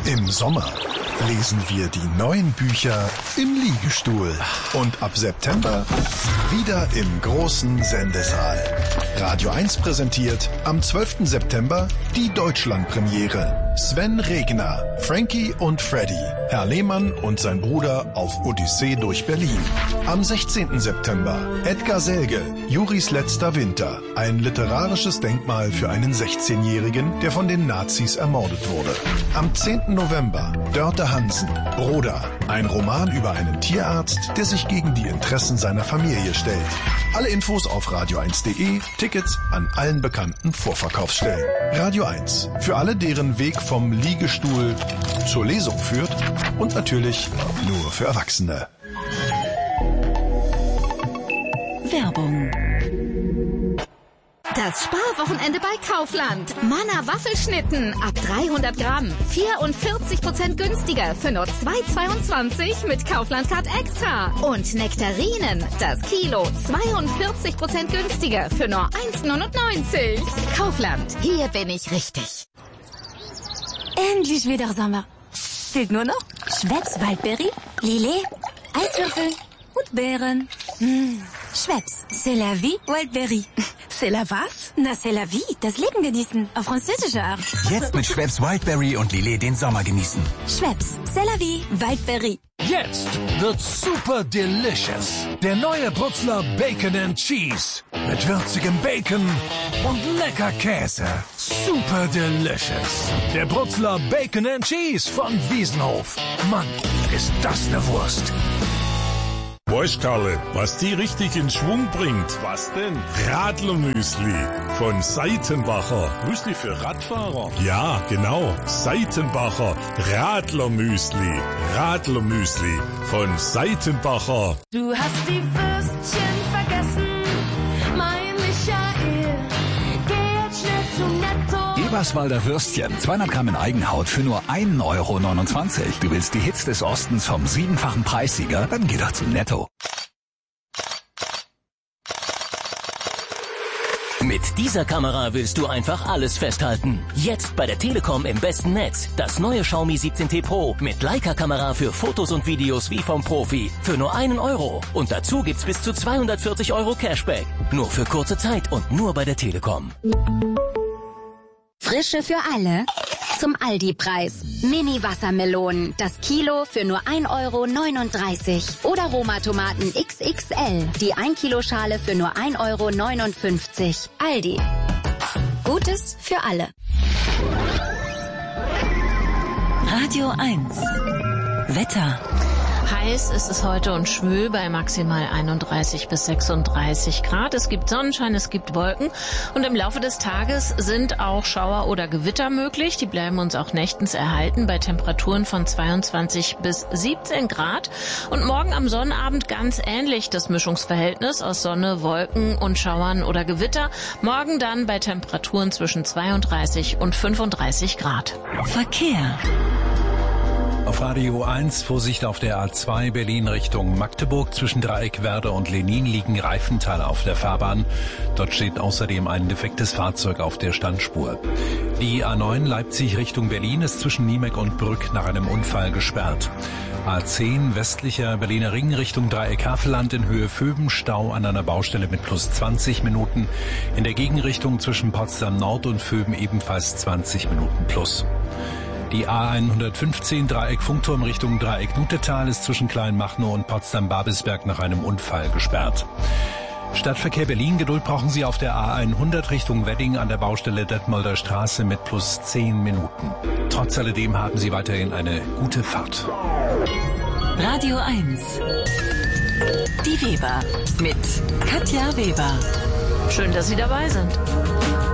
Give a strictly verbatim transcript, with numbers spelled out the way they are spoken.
Im Sommer lesen wir die neuen Bücher im Liegestuhl. Und ab September wieder im großen Sendesaal. Radio eins präsentiert am zwölften September die Deutschlandpremiere. Sven Regner, Frankie und Freddy, Herr Lehmann und sein Bruder auf Odyssee durch Berlin. Am sechzehnten September Edgar Selge, Juris letzter Winter. Ein literarisches Denkmal für einen sechzehnjährigen, der von den Nazis ermordet wurde. Am zehnten November Dörte Hansen, Broda. Ein Roman über einen Tierarzt, der sich gegen die Interessen seiner Familie stellt. Alle Infos auf radio eins punkt de, Tickets an allen bekannten Vorverkaufsstellen. Radio eins, für alle, deren Weg vom Liegestuhl zur Lesung führt und natürlich nur für Erwachsene. Werbung. Das Sparwochenende bei Kaufland. Manna Waffelschnitten ab dreihundert Gramm. vierundvierzig Prozent günstiger für nur zwei Euro zweiundzwanzig mit Kaufland Card Extra. Und Nektarinen, das Kilo zweiundvierzig Prozent günstiger für nur eins Euro neunundneunzig. Kaufland, hier bin ich richtig. Endlich wieder Sommer. Fehlt nur noch Schweppes Waldbeere, Lillet, Eiswürfel und Beeren. Mmh. Schweppes, c'est la vie, Wildberry. C'est la was? Na, c'est la vie, das Leben genießen, auf französische Art. Jetzt mit Schweppes Wildberry und Lillet den Sommer genießen. Schweppes, c'est la vie, Wildberry. Jetzt wird super delicious. Der neue Brutzler Bacon and Cheese. Mit würzigem Bacon und lecker Käse. Super delicious. Der Brutzler Bacon and Cheese von Wiesenhof. Mann, ist das eine Wurst. Weißt Karle, was die richtig in Schwung bringt? Was denn? Radlermüsli von Seitenbacher. Müsli für Radfahrer? Ja, genau. Seitenbacher Radlermüsli. Radlermüsli von Seitenbacher. Du hast die Würstchen vergessen, mein Michael. Geh jetzt schnell zum Netto. Eberswalder Würstchen, zweihundert Gramm in Eigenhaut für nur ein Euro neunundzwanzig. Du willst die Hits des Ostens vom siebenfachen Preissieger? Dann geh doch zum Netto. Mit dieser Kamera willst du einfach alles festhalten. Jetzt bei der Telekom im besten Netz. Das neue Xiaomi siebzehn T Pro mit Leica-Kamera für Fotos und Videos wie vom Profi. Für nur einen Euro. Und dazu gibt's bis zu zweihundertvierzig Euro Cashback. Nur für kurze Zeit und nur bei der Telekom. Frische für alle. Zum Aldi-Preis. Mini-Wassermelonen. Das Kilo für nur ein Euro neununddreißig. Oder Roma-Tomaten X X L. Die ein Kilo Schale für nur ein Euro neunundfünfzig. Aldi. Gutes für alle. Radio eins. Wetter. Heiß ist es heute und schwül bei maximal einunddreißig bis sechsunddreißig Grad. Es gibt Sonnenschein, es gibt Wolken und im Laufe des Tages sind auch Schauer oder Gewitter möglich. Die bleiben uns auch nächtens erhalten bei Temperaturen von zweiundzwanzig bis siebzehn Grad. Und morgen am Sonnabend ganz ähnlich das Mischungsverhältnis aus Sonne, Wolken und Schauern oder Gewitter. Morgen dann bei Temperaturen zwischen zweiunddreißig und fünfunddreißig Grad. Verkehr. Auf Radio eins, Vorsicht auf der A zwei Berlin Richtung Magdeburg. Zwischen Dreieckwerder und Lenin liegen Reifenteile auf der Fahrbahn. Dort steht außerdem ein defektes Fahrzeug auf der Standspur. Die A neun Leipzig Richtung Berlin ist zwischen Niemek und Brück nach einem Unfall gesperrt. A zehn westlicher Berliner Ring Richtung Dreieck-Havelland in Höhe Vöben, Stau an einer Baustelle mit plus zwanzig Minuten. In der Gegenrichtung zwischen Potsdam Nord und Vöben ebenfalls zwanzig Minuten plus. Die A hundertfünfzehn Dreieck Funkturm Richtung Dreieck Nutetal ist zwischen Kleinmachnow und Potsdam-Babelsberg nach einem Unfall gesperrt. Stadtverkehr Berlin, Geduld brauchen Sie auf der A hundert Richtung Wedding an der Baustelle Detmolder Straße mit plus zehn Minuten. Trotz alledem haben Sie weiterhin eine gute Fahrt. Radio eins. Die Weber mit Katja Weber. Schön, dass Sie dabei sind.